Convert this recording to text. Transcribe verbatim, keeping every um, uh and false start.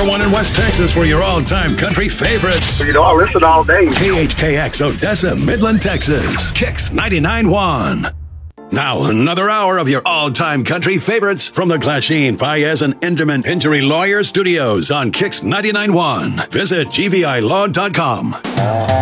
number one in West Texas for your all-time country favorites. You know, I listen all day. K H K X Odessa, Midland, Texas. Kicks ninety-nine point one. Now, another hour of your all-time country favorites from the Glasheen, Fayez, and Enderman Injury Lawyer Studios on Kicks ninety-nine point one. Visit G V I law dot com.